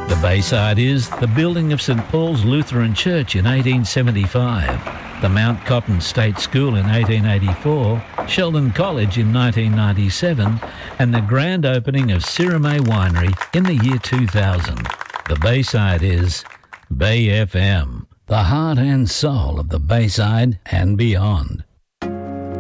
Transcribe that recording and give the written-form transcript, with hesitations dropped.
The Bayside is the building of St Paul's Lutheran Church in 1875, the Mount Cotton State School in 1884, Sheldon College in 1997, and the grand opening of Sirame Winery in the year 2000. The Bayside is Bay FM, the heart and soul of the Bayside and beyond.